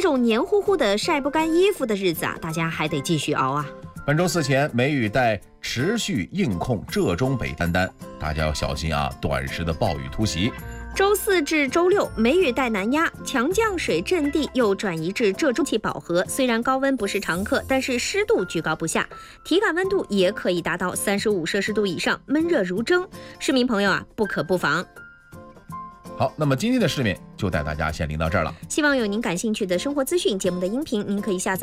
种黏糊糊的晒不干衣服的日子啊，大家还得继续熬啊。 本周4前，梅雨带持续硬控浙中北丹丹，大家要小心啊，短时的暴雨突袭。 周4至周6，梅雨带南压，强降水阵地又转移至浙中气饱和。虽然高温不是常客，但是湿度居高不下，体感温度也可以达到35摄氏度以上，闷热如蒸。市民朋友啊，不可不防。 好，那么今天的市面就带大家先领到这儿了。 希望有您感兴趣的生活资讯节目的音频，您可以下载